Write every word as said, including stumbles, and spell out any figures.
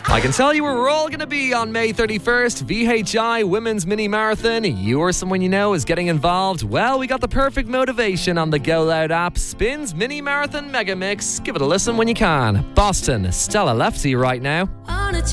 I can tell you where we're all going to be on May thirty-first. V H I Women's Mini Marathon. You or someone you know is getting involved. Well, we got the perfect motivation on the Go Loud app. Spins Mini Marathon Mega Mix. Give it a listen when you can. Boston, Stella Lefty right now. On a